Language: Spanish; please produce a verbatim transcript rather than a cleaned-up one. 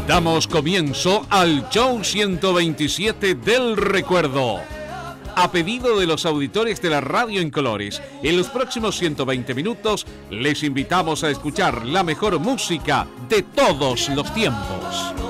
Damos comienzo al Show ciento veintisiete del Recuerdo. A pedido de los auditores de la radio en colores, en los próximos ciento veinte minutos les invitamos a escuchar la mejor música de todos los tiempos.